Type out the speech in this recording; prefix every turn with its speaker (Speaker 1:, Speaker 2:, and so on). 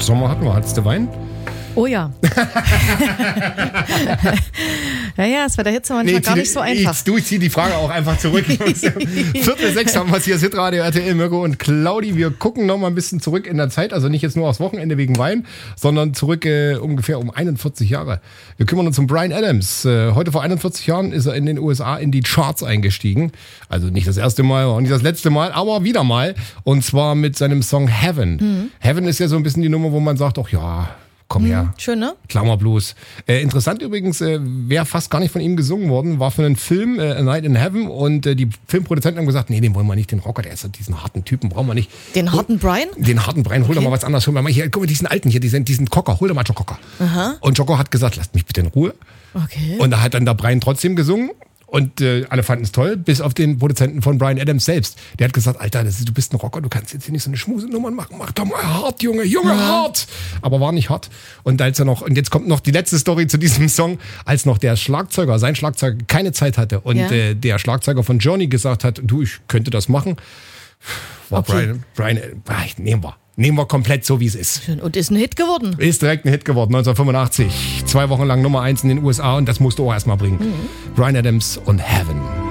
Speaker 1: Sommer hatten wir. Hattest du Wein?
Speaker 2: Oh ja. Ja, es war der Hitze manchmal gar nicht so einfach.
Speaker 1: Ich ziehe die Frage auch einfach zurück. 5:45 haben wir es hier, Hitradio RTL, Mirko und Claudi. Wir gucken noch mal ein bisschen zurück in der Zeit, also nicht jetzt nur aufs Wochenende wegen Wein, sondern zurück ungefähr um 41 Jahre. Wir kümmern uns um Bryan Adams. Heute vor 41 Jahren ist er in den USA in die Charts eingestiegen. Also nicht das erste Mal, auch nicht das letzte Mal, aber wieder mal. Und zwar mit seinem Song Heaven. Heaven ist ja so ein bisschen die Nummer, wo man sagt, ach ja, komm her.
Speaker 2: Schön, ne?
Speaker 1: Klammerblues. Interessant übrigens, wäre fast gar nicht von ihm gesungen worden, war für einen Film, A Night in Heaven, und die Filmproduzenten haben gesagt, nee, den wollen wir nicht, den Rocker, der ist diesen harten Typen, brauchen wir nicht.
Speaker 2: Den harten Bryan?
Speaker 1: Den harten Bryan, hol doch mal was anderes, hol mal hier, guck mal, diesen alten hier, diesen Cocker, hol doch mal Joe Cocker.
Speaker 2: Aha.
Speaker 1: Und Jocko hat gesagt, lasst mich bitte in Ruhe.
Speaker 2: Okay.
Speaker 1: Und da hat dann der Bryan trotzdem gesungen. Und alle fanden es toll, bis auf den Produzenten von Bryan Adams selbst. Der hat gesagt, Alter, du bist ein Rocker, du kannst jetzt hier nicht so eine Schmusenummer machen. Mach doch mal hart, Junge, hart. Aber war nicht hart. Und und jetzt kommt noch die letzte Story zu diesem Song, als noch sein Schlagzeuger keine Zeit hatte und der Schlagzeuger von Journey gesagt hat, du, ich könnte das machen. War okay. Bryan, nehmen wir komplett so, wie es ist.
Speaker 2: Schön. Und ist ein Hit geworden.
Speaker 1: Ist direkt ein Hit geworden, 1985. 2 Wochen lang Nummer 1 in den USA und das musst du auch erstmal bringen. Bryan Adams und Heaven.